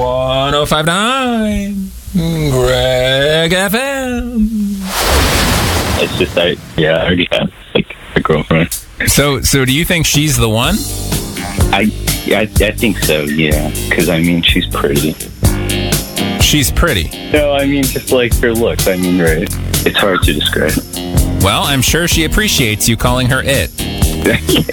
105.9 Greg FM. It's just I already have like a girlfriend. So do you think she's the one? I think so, yeah. Because I mean, she's pretty. She's pretty. No, I mean just like her looks. I mean, right? It's hard to describe. Well, I'm sure she appreciates you calling her it.